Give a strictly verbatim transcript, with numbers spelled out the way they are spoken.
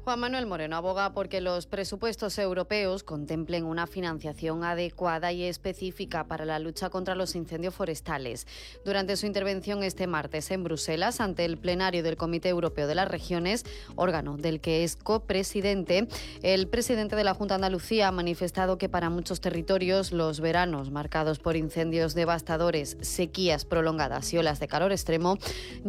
Juan Manuel Moreno aboga porque los presupuestos europeos contemplen una financiación adecuada y específica para la lucha contra los incendios forestales. Durante su intervención este martes en Bruselas, ante el plenario del Comité Europeo de las Regiones, órgano del que es copresidente, el presidente de la Junta de Andalucía ha manifestado que para muchos territorios los veranos marcados por incendios devastadores, sequías prolongadas y olas de calor extremo